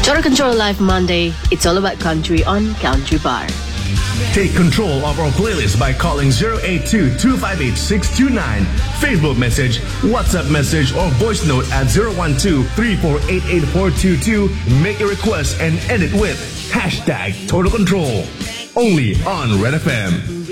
Total Control Live Monday. It's all about country on Country Bar. Take control of our playlist by calling 082-258-629. Facebook message, WhatsApp message, or voice note at 012-348-8422. Make a request and end it with #Total Control. Only on Red FM.